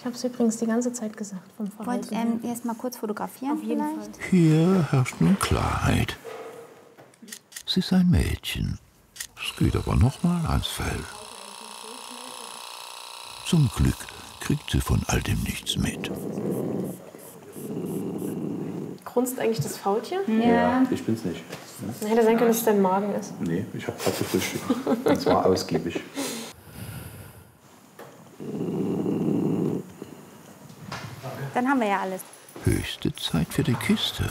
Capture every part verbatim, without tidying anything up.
Ich habe es übrigens die ganze Zeit gesagt, vom Verhalten. Wollt ähm, ihr erst mal kurz fotografieren Auf jeden vielleicht? Fall. Hier herrscht nun Klarheit. Sie ist ein Mädchen. Es geht aber noch mal ans Fell. Zum Glück kriegt sie von all dem nichts mit. Grunzt eigentlich das Faultier? Ja, ich bin's nicht. Ja. Hätte sein können, dass es dein Magen ist. Nee, ich habe gerade gefrühstückt. Und zwar ausgiebig. Dann haben wir ja alles. Höchste Zeit für die Kiste.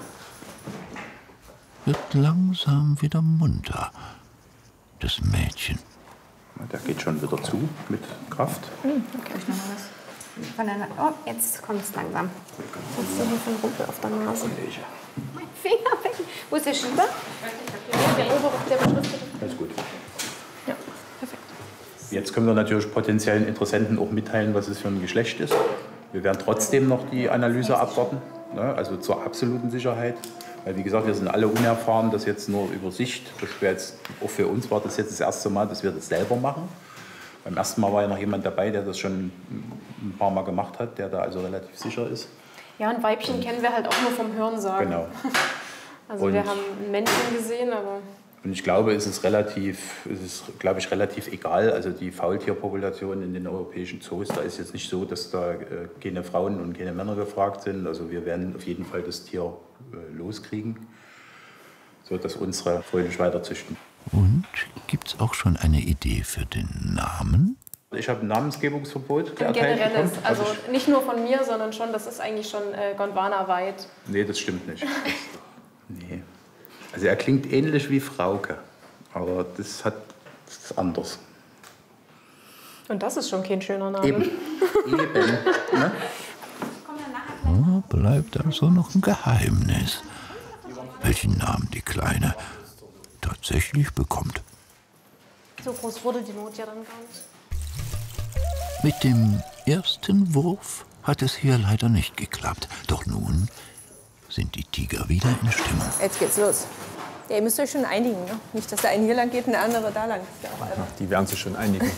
Wird langsam wieder munter. Das Mädchen. Der geht schon wieder zu mit Kraft. Hm, okay, ich noch mal was. Von der Na oh, jetzt kommt es langsam. Jetzt ist hier von Rumpel auf der Nase. Mein Finger weg. Wo ist der Schieber? Ja, der obere, der beschriftete. Alles gut. Ja, perfekt. Jetzt können wir natürlich potenziellen Interessenten auch mitteilen, was es für ein Geschlecht ist. Wir werden trotzdem noch die Analyse abwarten, ne? Also zur absoluten Sicherheit. Weil, wie gesagt, wir sind alle unerfahren, das jetzt nur über Sicht. Das wäre jetzt, auch für uns war das jetzt das erste Mal, dass wir das selber machen. Beim ersten Mal war ja noch jemand dabei, der das schon ein paar Mal gemacht hat, der da also relativ sicher ist. Ja, ein Weibchen und kennen wir halt auch nur vom Hörensagen. Genau. Also und wir haben ein Männchen gesehen, aber... Und ich glaube, es ist relativ, es ist, glaube ich, relativ egal. Also die Faultierpopulation in den europäischen Zoos, da ist jetzt nicht so, dass da äh, keine Frauen und keine Männer gefragt sind. Also wir werden auf jeden Fall das Tier äh, loskriegen, sodass unsere fröhlich weiter züchten. Und gibt's auch schon eine Idee für den Namen? Ich habe ein Namensgebungsverbot Ein erteilt generelles, bekommen. also ich, nicht nur von mir, sondern schon, das ist eigentlich schon äh, Gondwana-weit. Nee, das stimmt nicht. Das, nee. Also er klingt ähnlich wie Frauke, aber das, hat, das ist anders. Und das ist schon kein schöner Name. Eben, eben. Ne? Oh, bleibt also noch ein Geheimnis, welchen Namen die Kleine tatsächlich bekommt. So groß wurde die Not ja dann gar nicht. Mit dem ersten Wurf hat es hier leider nicht geklappt. Doch nun sind die Tiger wieder in Stimmung. Jetzt geht's los. Ja, ihr müsst euch schon einigen, ne? Nicht, dass der eine hier lang geht und der andere da lang. Das ist ja auch albern. Die werden sich schon einigen.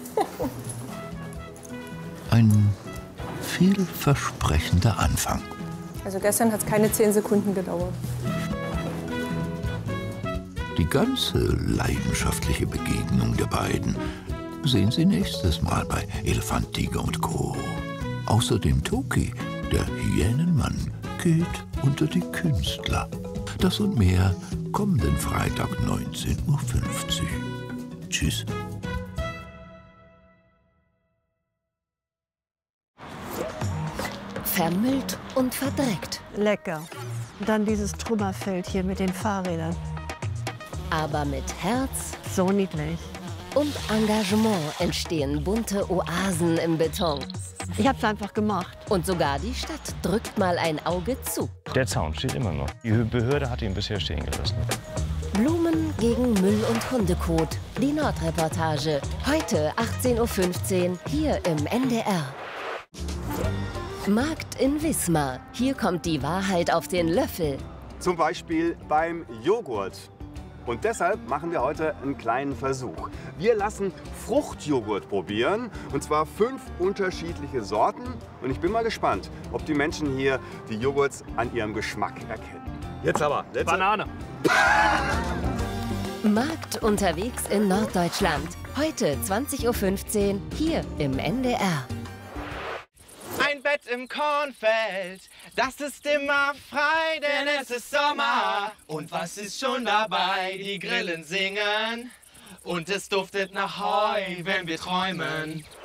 Ein vielversprechender Anfang. Also gestern hat es keine zehn Sekunden gedauert. Die ganze leidenschaftliche Begegnung der beiden sehen Sie nächstes Mal bei Elefant, Tiger und Co. Außerdem Toki, der Hyänenmann, geht unter die Künstler. Das und mehr kommenden Freitag neunzehn Uhr fünfzig. Tschüss. Vermüllt und verdreckt. Lecker. Und dann dieses Trümmerfeld hier mit den Fahrrädern. Aber mit Herz So niedlich. und Engagement entstehen bunte Oasen im Beton. Ich hab's einfach gemacht. Und sogar die Stadt drückt mal ein Auge zu. Der Zaun steht immer noch. Die Behörde hat ihn bisher stehen gelassen. Blumen gegen Müll und Hundekot. Die Nordreportage. Heute achtzehn Uhr fünfzehn hier im N D R. Markt in Wismar. Hier kommt die Wahrheit auf den Löffel. Zum Beispiel beim Joghurt. Und deshalb machen wir heute einen kleinen Versuch. Wir lassen Fruchtjoghurt probieren, und zwar fünf unterschiedliche Sorten. Und ich bin mal gespannt, ob die Menschen hier die Joghurts an ihrem Geschmack erkennen. Jetzt aber. Letzte. Banane. Markt unterwegs in Norddeutschland. Heute zwanzig Uhr fünfzehn hier im N D R. Ein Bett im Kornfeld, das ist immer frei, denn es ist Sommer. Und was ist schon dabei? Die Grillen singen und es duftet nach Heu, wenn wir träumen.